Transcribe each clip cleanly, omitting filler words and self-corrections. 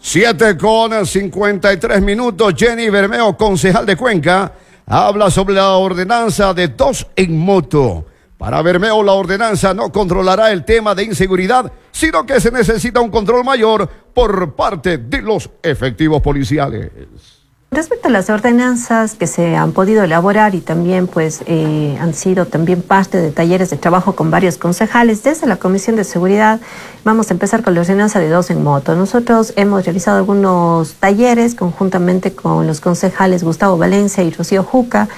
7:53. Jenny Bermeo, concejal de Cuenca, habla sobre la ordenanza de 2 en moto. Para Bermeo, la ordenanza no controlará el tema de inseguridad, sino que se necesita un control mayor por parte de los efectivos policiales. Respecto a las ordenanzas que se han podido elaborar y también han sido también parte de talleres de trabajo con varios concejales, desde la Comisión de Seguridad vamos a empezar con la ordenanza de 2 en moto. Nosotros hemos realizado algunos talleres conjuntamente con los concejales Gustavo Valencia y Rocío Juca.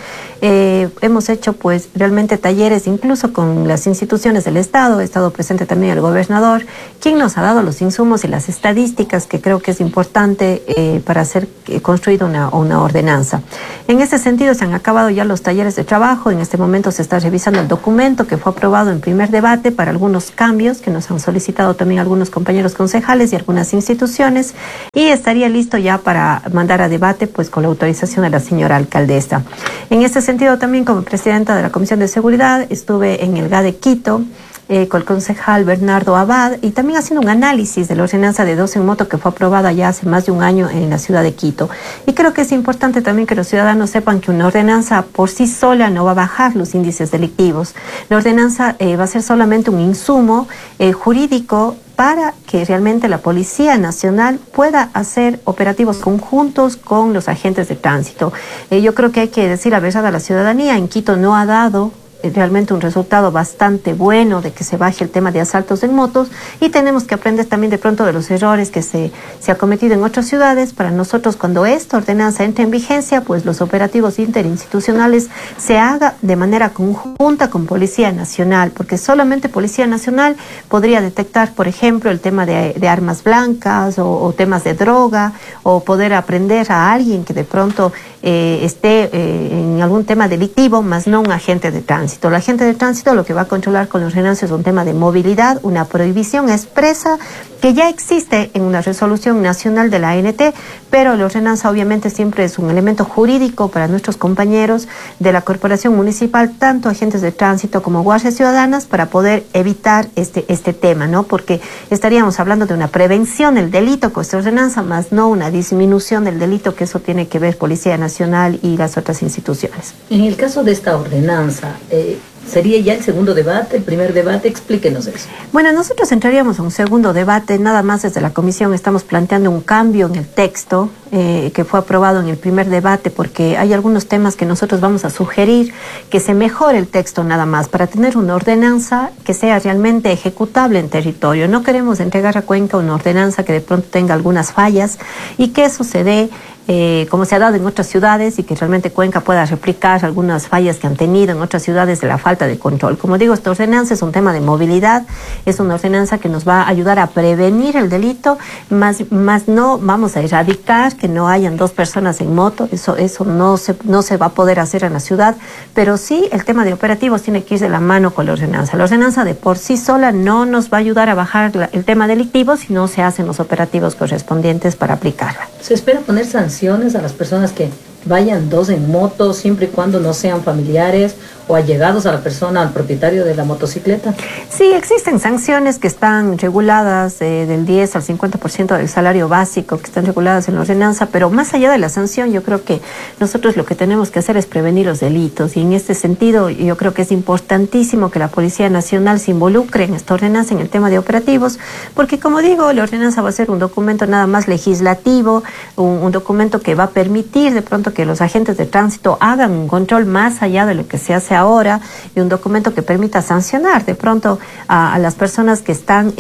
Hemos hecho realmente talleres incluso con las instituciones del Estado. Ha estado presente también el gobernador, quien nos ha dado los insumos y las estadísticas que creo que es importante para hacer construida una ordenanza. En ese sentido se han acabado ya los talleres de trabajo. En este momento se está revisando el documento que fue aprobado en primer debate para algunos cambios que nos han solicitado también algunos compañeros concejales y algunas instituciones, y estaría listo ya para mandar a debate con la autorización de la señora alcaldesa. En ese sentido también, como presidenta de la Comisión de Seguridad, estuve en el GA de Quito con el concejal Bernardo Abad y también haciendo un análisis de la ordenanza de 2 en moto que fue aprobada ya hace más de un año en la ciudad de Quito. Y creo que es importante también que los ciudadanos sepan que una ordenanza por sí sola no va a bajar los índices delictivos. La ordenanza va a ser solamente un insumo jurídico para que realmente la Policía Nacional pueda hacer operativos conjuntos con los agentes de tránsito. Yo creo que hay que decir la verdad a la ciudadanía. En Quito no ha dado realmente un resultado bastante bueno de que se baje el tema de asaltos en motos, y tenemos que aprender también de pronto de los errores que se ha cometido en otras ciudades. Para nosotros, cuando esta ordenanza entre en vigencia, los operativos interinstitucionales se haga de manera conjunta con Policía Nacional, porque solamente Policía Nacional podría detectar, por ejemplo, el tema de armas blancas o temas de droga, o poder aprender a alguien que de pronto esté en algún tema delictivo, más no un agente de tránsito. El agente de tránsito lo que va a controlar con los ordenanzas es un tema de movilidad, una prohibición expresa que ya existe en una resolución nacional de la ANT, pero la ordenanza obviamente siempre es un elemento jurídico para nuestros compañeros de la corporación municipal, tanto agentes de tránsito como guardias ciudadanas, para poder evitar este tema, ¿no? Porque estaríamos hablando de una prevención del delito con esta ordenanza, más no una disminución del delito, que eso tiene que ver Policía Nacional y las otras instituciones. En el caso de esta ordenanza, ¿sería ya el segundo debate, el primer debate? Explíquenos eso. Bueno, nosotros entraríamos a un segundo debate. Nada más desde la comisión estamos planteando un cambio en el texto que fue aprobado en el primer debate, porque hay algunos temas que nosotros vamos a sugerir que se mejore el texto nada más para tener una ordenanza que sea realmente ejecutable en territorio. No queremos entregar a Cuenca una ordenanza que de pronto tenga algunas fallas y que eso se dé como se ha dado en otras ciudades, y que realmente Cuenca pueda replicar algunas fallas que han tenido en otras ciudades de la falta de control. Como digo, esta ordenanza es un tema de movilidad, es una ordenanza que nos va a ayudar a prevenir el delito, más no vamos a erradicar que no hayan 2 personas en moto. Eso no se va a poder hacer en la ciudad, pero sí el tema de operativos tiene que ir de la mano con la ordenanza. La ordenanza de por sí sola no nos va a ayudar a bajar el tema delictivo si no se hacen los operativos correspondientes para aplicarla. ¿Se espera poner sanciones a las personas que vayan 2 en moto, siempre y cuando no sean familiares o allegados a la persona, al propietario de la motocicleta? Sí, existen sanciones que están reguladas del 10 al 50% del salario básico, que están reguladas en la ordenanza, pero más allá de la sanción, yo creo que nosotros lo que tenemos que hacer es prevenir los delitos, y en este sentido yo creo que es importantísimo que la Policía Nacional se involucre en esta ordenanza, en el tema de operativos, porque como digo, la ordenanza va a ser un documento nada más legislativo, un documento que va a permitir de pronto que los agentes de tránsito hagan un control más allá de lo que se hace ahora, y un documento que permita sancionar de pronto a las personas que están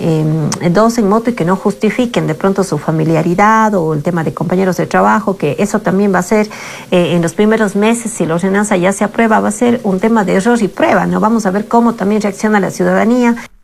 2 en moto y que no justifiquen de pronto su familiaridad o el tema de compañeros de trabajo, que eso también va a ser en los primeros meses, si la ordenanza ya se aprueba, va a ser un tema de error y prueba, ¿no? Vamos a ver cómo también reacciona la ciudadanía.